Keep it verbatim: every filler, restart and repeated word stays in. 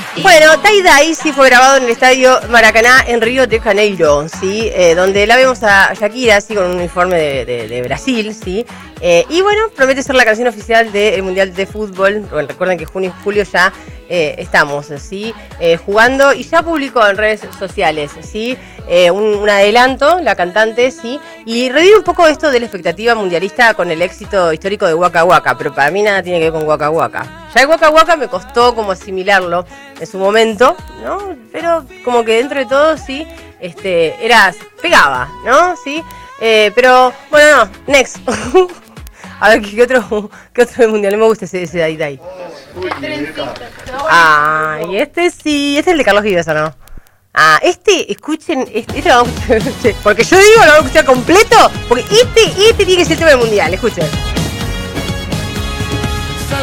Bueno, Tie Dye sí fue grabado en el estadio Maracaná en Río de Janeiro, sí, eh, donde la vemos a Shakira así con un uniforme de, de, de Brasil, sí, eh, y bueno, promete ser la canción oficial del Mundial de Fútbol. Bueno, recuerden que junio y julio ya eh, estamos, sí, eh, jugando, y ya publicó en redes sociales, sí, eh, un, un adelanto, la cantante, sí, y revive un poco esto de la expectativa mundialista con el éxito histórico de Waka Waka, pero para mí nada tiene que ver con Waka Waka. Ya el Waka Waka me costó como asimilarlo en su momento, ¿no? Pero como que dentro de todo sí, este, era, pegaba, ¿no? Sí, eh, pero bueno, no, next. A ver, ¿qué otro, qué otro mundial? Me gusta ese, ese Tie Dye. Ah, y este sí, este es el de Carlos Vives, ¿o no? Ah, este, escuchen, este, este lo vamos a escuchar, porque yo digo, lo vamos a escuchar completo, porque este, este tiene que ser el tema del mundial, escuchen.